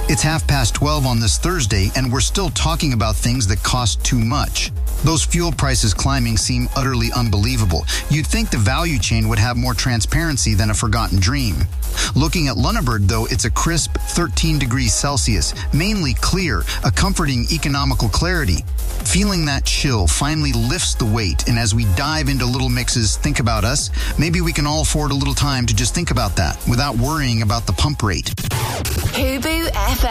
It's 12:30 on this Thursday, and we're still talking about things that cost too much. Those fuel prices climbing seem utterly unbelievable. You'd think the value chain would have more transparency than a forgotten dream. Looking at Lunenburg, though, it's a crisp 13 degrees Celsius, mainly clear, a comforting economical clarity. Feeling that chill finally lifts the weight, and as we dive into Little Mix's Think About Us, maybe we can all afford a little time to just think about that without worrying about the pump rate. Hubu